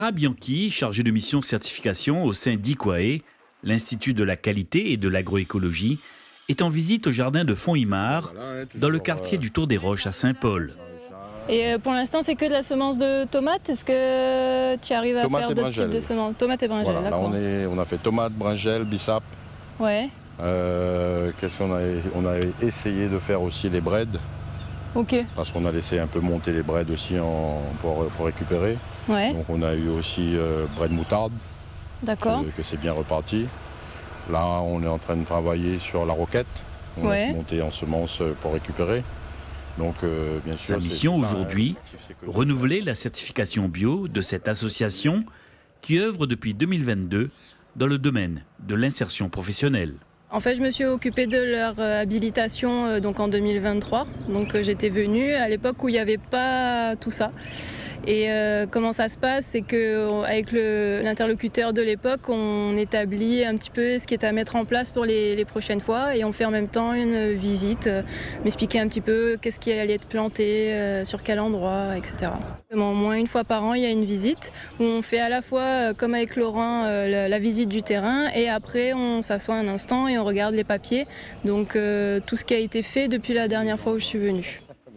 Bianchi, chargé de mission certification au sein d'IQUAE, l'Institut de la qualité et de l'agroécologie, est en visite au jardin de Font-Imard, dans le quartier du Tour des Roches à Saint-Paul. Et pour l'instant, c'est que de la semence de tomates. Est-ce que tu arrives à faire d'autres types de semences? Tomates et brinjelles, voilà, d'accord. Là, on a fait tomates, brinjelles, bissap. Ouais, Qu'est-ce qu'on a On a essayé de faire aussi les braides, ok. parce qu'on a laissé un peu monter les braides aussi pour récupérer. Ouais, Donc on a eu aussi braides moutarde, d'accord. que c'est bien reparti. Là, on est en train de travailler sur la roquette. On laisse monter en semences pour récupérer. Donc, bien sûr, Sa mission c'est ça, aujourd'hui, c'est que renouveler la certification bio de cette association qui œuvre depuis 2022 dans le domaine de l'insertion professionnelle. En fait, je me suis occupée de leur habilitation donc en 2023. Donc j'étais venue à l'époque où il n'y avait pas tout ça. Et comment ça se passe, c'est qu'avec l'interlocuteur de l'époque, on établit un petit peu ce qui est à mettre en place pour les prochaines fois et on fait en même temps une visite, m'expliquer un petit peu qu'est-ce qui allait être planté, sur quel endroit, etc. Au moins une fois par an, il y a une visite où on fait à la fois, comme avec Laurent, la visite du terrain et après on s'assoit un instant et on regarde les papiers. Donc tout ce qui a été fait depuis la dernière fois où je suis venue.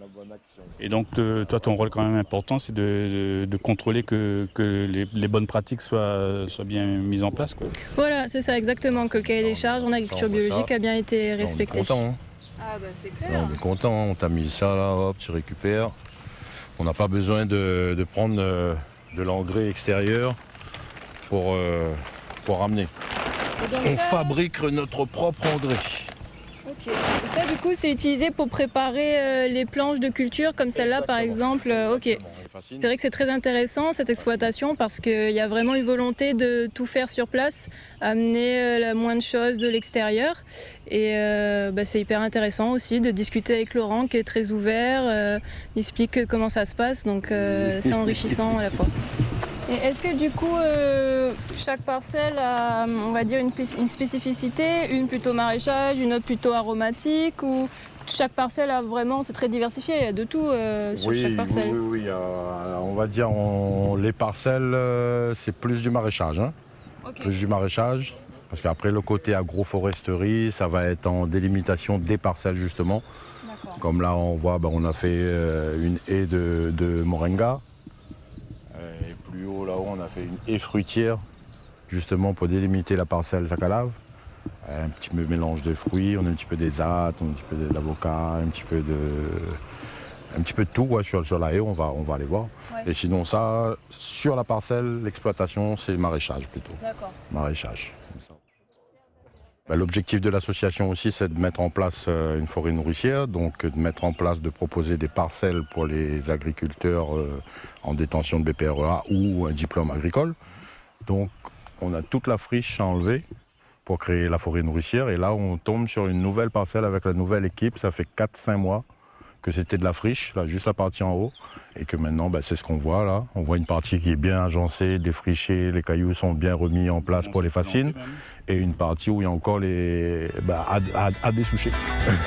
Et donc, toi, ton rôle quand même important, c'est de contrôler que les bonnes pratiques soient bien mises en place, quoi. Voilà, c'est ça exactement, que le cahier des charges en agriculture biologique a bien été respecté. On est content, hein. Ah bah c'est clair. On est content, on t'a mis ça là, hop, tu récupères. On n'a pas besoin de prendre de l'engrais extérieur pour ramener. On fabrique notre propre engrais. Ok. Et ça du coup c'est utilisé pour préparer les planches de culture comme celle-là par exemple. Ok. C'est vrai que c'est très intéressant cette exploitation parce qu'il y a vraiment une volonté de tout faire sur place, amener la moins de choses de l'extérieur. Et c'est hyper intéressant aussi de discuter avec Laurent qui est très ouvert, il explique comment ça se passe, donc c'est enrichissant à la fois. Et est-ce que du coup chaque parcelle a, on va dire, une spécificité, une plutôt maraîchage, une autre plutôt aromatique, ou chaque parcelle a vraiment, c'est très diversifié, il y a de tout sur chaque parcelle? Oui, on va dire les parcelles, c'est plus du maraîchage. Hein. Okay. Plus du maraîchage, parce qu'après le côté agroforesterie, ça va être en délimitation des parcelles justement. Comme là on voit, on a fait une haie de moringa. Et plus haut là-haut, on a fait une haie fruitière, justement pour délimiter la parcelle Sacalave. Un petit peu mélange de fruits, on a un petit peu des dattes, on a un petit peu d'avocat, un petit peu de tout sur la haie, on va aller voir. Ouais. Et sinon ça, sur la parcelle, l'exploitation, c'est maraîchage plutôt. D'accord. Maraîchage. L'objectif de l'association aussi, c'est de mettre en place une forêt nourricière, donc de proposer des parcelles pour les agriculteurs en détention de BPREA ou un diplôme agricole. Donc on a toute la friche à enlever pour créer la forêt nourricière. Et là, on tombe sur une nouvelle parcelle avec la nouvelle équipe. Ça fait 4-5 mois que c'était de la friche, là, juste la partie en haut. Et que maintenant, c'est ce qu'on voit là. On voit une partie qui est bien agencée, défrichée, les cailloux sont bien remis en place pour les fascines. Et une partie où il y a encore à dessoucher.